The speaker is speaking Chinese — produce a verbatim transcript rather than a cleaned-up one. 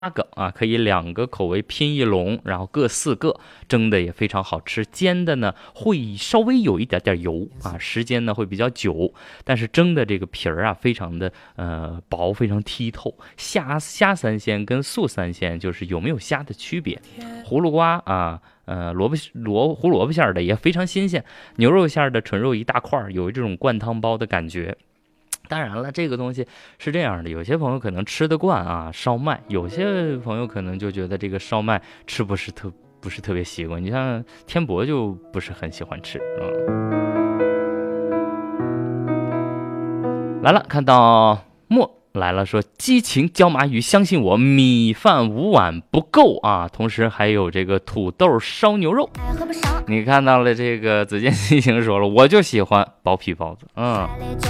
八个啊，可以两个口味拼一笼，然后各四个，蒸的也非常好吃，煎的呢会稍微有一点点油啊，时间呢会比较久，但是蒸的这个皮儿啊非常的呃薄，非常剔透。虾虾三鲜跟素三鲜就是有没有虾的区别，葫芦瓜啊。呃，萝卜萝胡萝卜馅的也非常新鲜，牛肉馅的纯肉一大块，有这种灌汤包的感觉。当然了，这个东西是这样的，有些朋友可能吃得惯啊烧麦，有些朋友可能就觉得这个烧麦吃不是特不是特别习惯。你像天博就不是很喜欢吃啊、嗯。来了，看到莫来了，说激情椒麻鱼，相信我，米饭五碗不够啊。同时还有这个土豆烧牛肉。你看到了这个紫金激情说了，我就喜欢薄皮包子，嗯。